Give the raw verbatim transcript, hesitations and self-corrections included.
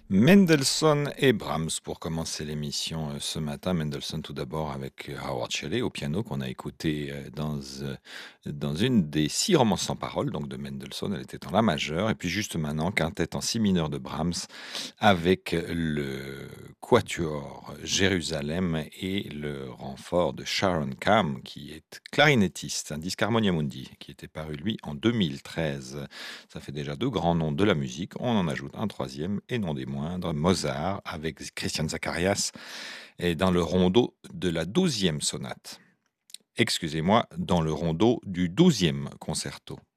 Mendelssohn et Brahms pour commencer l'émission euh, ce matin. Mendelssohn tout d'abord avec euh, Howard Shelley au piano qu'on a écouté euh, dans, euh, dans une des six romances sans parole donc de Mendelssohn. Elle était en la majeure. Et puis juste maintenant, quintette en si mineur de Brahms avec le quatuor Jérusalem et le renfort de Sharon Kam qui est clarinettiste, un disque Harmonia Mundi qui était paru lui en deux mille treize. Ça fait déjà deux grands noms de la musique. On en ajoute un troisième et non des moindres, Mozart avec Christian Zacharias et dans le rondeau de la douzième sonate. Excusez-moi, dans le rondeau du douzième concerto.